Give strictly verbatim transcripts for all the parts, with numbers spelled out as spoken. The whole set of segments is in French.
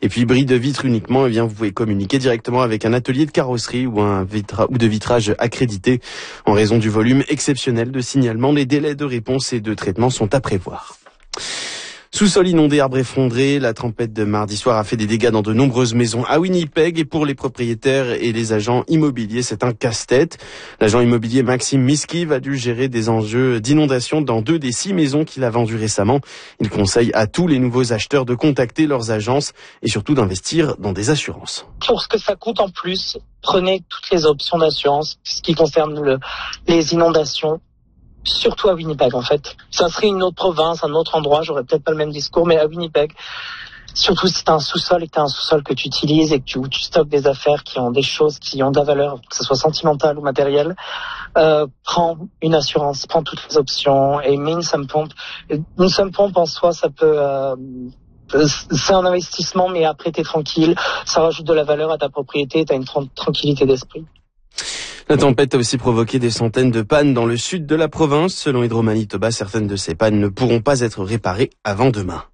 Et puis bris de vitre uniquement, eh bien vous pouvez communiquer directement avec un atelier de carrosserie ou un vitra- ou de vitrage accrédité. En raison du volume exceptionnel de signalements, les délais de réponse et de traitement sont à prévoir. Sous-sol inondé, arbres effondrés, la tempête de mardi soir a fait des dégâts dans de nombreuses maisons à Winnipeg et pour les propriétaires et les agents immobiliers, c'est un casse-tête. L'agent immobilier Maxime Miskiv a dû gérer des enjeux d'inondation dans deux des six maisons qu'il a vendues récemment. Il conseille à tous les nouveaux acheteurs de contacter leurs agences et surtout d'investir dans des assurances. Pour ce que ça coûte en plus, prenez toutes les options d'assurance, ce qui concerne le, les inondations. Surtout à Winnipeg, en fait. Ça serait une autre province, un autre endroit, j'aurais peut-être pas le même discours, mais à Winnipeg, surtout si t'as un sous-sol et que t'as un sous-sol que tu utilises et que tu, où tu stockes des affaires qui ont des choses qui ont de la valeur, que ce soit sentimentale ou matérielle, euh, prends une assurance, prends toutes les options et mets une somme pompe. Une somme pompe en soi, ça peut... Euh, c'est un investissement, mais après t'es tranquille, ça rajoute de la valeur à ta propriété, t'as une tra- tranquillité d'esprit. La tempête a aussi provoqué des centaines de pannes dans le sud de la province. Selon Hydro-Manitoba, certaines de ces pannes ne pourront pas être réparées avant demain.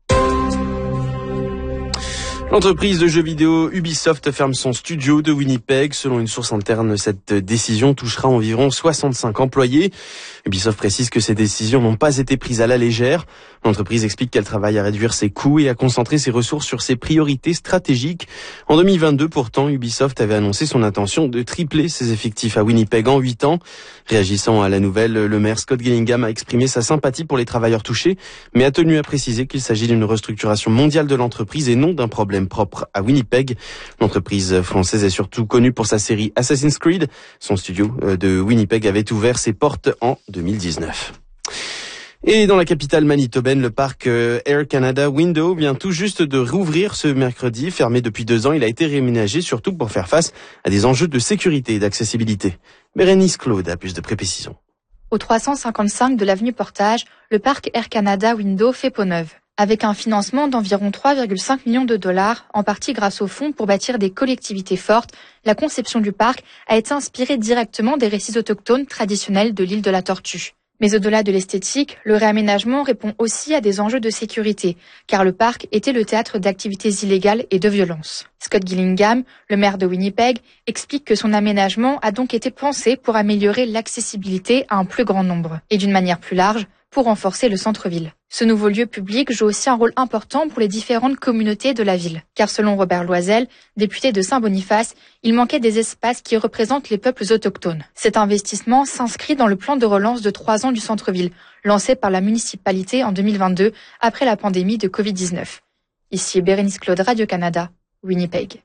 L'entreprise de jeux vidéo Ubisoft ferme son studio de Winnipeg. Selon une source interne, cette décision touchera environ soixante-cinq employés. Ubisoft précise que ces décisions n'ont pas été prises à la légère. L'entreprise explique qu'elle travaille à réduire ses coûts et à concentrer ses ressources sur ses priorités stratégiques. En deux mille vingt-deux, pourtant, Ubisoft avait annoncé son intention de tripler ses effectifs à Winnipeg en huit ans. Réagissant à la nouvelle, le maire Scott Gillingham a exprimé sa sympathie pour les travailleurs touchés, mais a tenu à préciser qu'il s'agit d'une restructuration mondiale de l'entreprise et non d'un problème propre à Winnipeg. L'entreprise française est surtout connue pour sa série Assassin's Creed. Son studio de Winnipeg avait ouvert ses portes en deux mille dix-neuf. Et dans la capitale manitobaine, le parc Air Canada Window vient tout juste de rouvrir ce mercredi. Fermé depuis deux ans, il a été réaménagé surtout pour faire face à des enjeux de sécurité et d'accessibilité. Bérénice Claude a plus de précisions. Au trois cent cinquante-cinq de l'avenue Portage, le parc Air Canada Window fait peau neuve. Avec un financement d'environ trois virgule cinq millions de dollars, en partie grâce au fonds pour bâtir des collectivités fortes, la conception du parc a été inspirée directement des récits autochtones traditionnels de l'île de la Tortue. Mais au-delà de l'esthétique, le réaménagement répond aussi à des enjeux de sécurité, car le parc était le théâtre d'activités illégales et de violences. Scott Gillingham, le maire de Winnipeg, explique que son aménagement a donc été pensé pour améliorer l'accessibilité à un plus grand nombre, et d'une manière plus large, pour renforcer le centre-ville. Ce nouveau lieu public joue aussi un rôle important pour les différentes communautés de la ville, car selon Robert Loisel, député de Saint-Boniface, il manquait des espaces qui représentent les peuples autochtones. Cet investissement s'inscrit dans le plan de relance de trois ans du centre-ville, lancé par la municipalité en deux mille vingt-deux après la pandémie de covid dix-neuf. Ici Bérénice Claude, Radio-Canada, Winnipeg.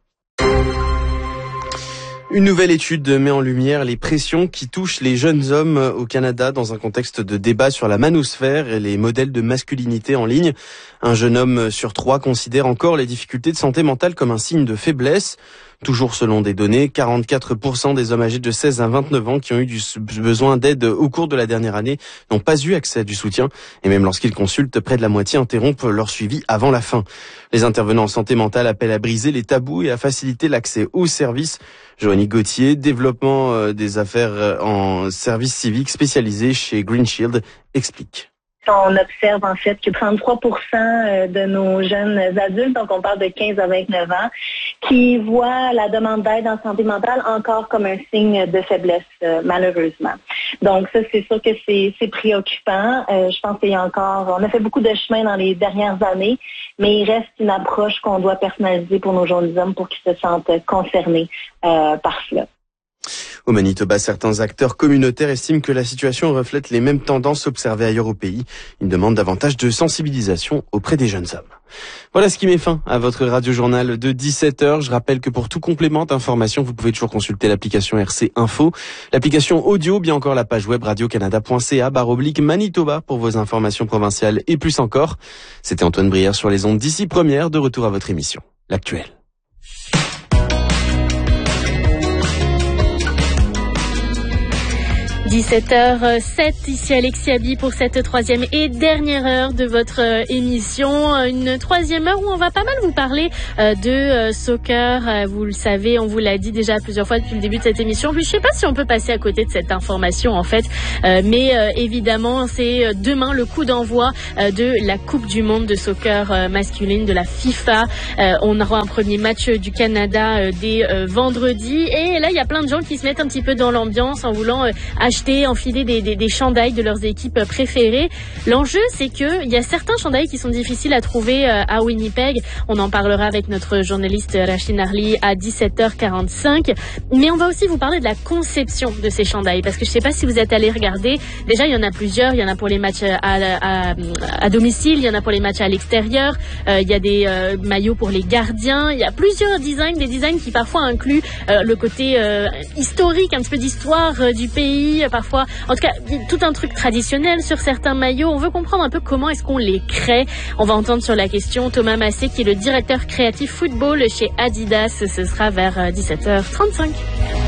Une nouvelle étude met en lumière les pressions qui touchent les jeunes hommes au Canada dans un contexte de débat sur la manosphère et les modèles de masculinité en ligne. Un jeune homme sur trois considère encore les difficultés de santé mentale comme un signe de faiblesse. Toujours selon des données, quarante-quatre pour cent des hommes âgés de seize à vingt-neuf ans qui ont eu du besoin d'aide au cours de la dernière année n'ont pas eu accès à du soutien. Et même lorsqu'ils consultent, près de la moitié interrompent leur suivi avant la fin. Les intervenants en santé mentale appellent à briser les tabous et à faciliter l'accès aux services. Joanie Gauthier, développement des affaires en service civique spécialisé chez Green Shield, explique. On observe en fait que trente-trois pour cent de nos jeunes adultes, donc on parle de quinze à vingt-neuf ans, qui voient la demande d'aide en santé mentale encore comme un signe de faiblesse, malheureusement. Donc ça, c'est sûr que c'est, c'est préoccupant. Euh, je pense qu'il y a encore, on a fait beaucoup de chemin dans les dernières années, mais il reste une approche qu'on doit personnaliser pour nos jeunes hommes pour qu'ils se sentent concernés euh, par cela. Au Manitoba, certains acteurs communautaires estiment que la situation reflète les mêmes tendances observées ailleurs au pays. Ils demandent davantage de sensibilisation auprès des jeunes hommes. Voilà ce qui met fin à votre radio-journal de dix-sept heures. Je rappelle que pour tout complément d'information, vous pouvez toujours consulter l'application R C Info, l'application audio, bien encore la page web radio-canada point c a barre oblique Manitoba pour vos informations provinciales et plus encore. C'était Antoine Brière sur les ondes d'ici première, de retour à votre émission, L'Actuel. dix-sept heures sept, ici Alexis Abi pour cette troisième et dernière heure de votre émission. Une troisième heure où on va pas mal vous parler de soccer. Vous le savez, on vous l'a dit déjà plusieurs fois depuis le début de cette émission. Je sais pas si on peut passer à côté de cette information en fait, mais évidemment c'est demain le coup d'envoi de la Coupe du Monde de soccer masculine de la FIFA. On aura un premier match du Canada dès vendredi et là il y a plein de gens qui se mettent un petit peu dans l'ambiance en voulant acheter, enfiler des, des, des chandails de leurs équipes préférées. L'enjeu, c'est que il y a certains chandails qui sont difficiles à trouver à Winnipeg. On en parlera avec notre journaliste Rachid Narli à dix-sept heures quarante-cinq. Mais on va aussi vous parler de la conception de ces chandails parce que je sais pas si vous êtes allés regarder. Déjà, il y en a plusieurs. Il y en a pour les matchs à, à, à domicile, il y en a pour les matchs à l'extérieur. Euh, il y a des euh, maillots pour les gardiens. Il y a plusieurs designs, des designs qui parfois incluent euh, le côté euh, historique, un petit peu d'histoire euh, du pays, parfois, en tout cas, tout un truc traditionnel sur certains maillots. On veut comprendre un peu comment est-ce qu'on les crée. On va entendre sur la question Thomas Massé, qui est le directeur créatif football chez Adidas. Ce sera vers dix-sept heures trente-cinq.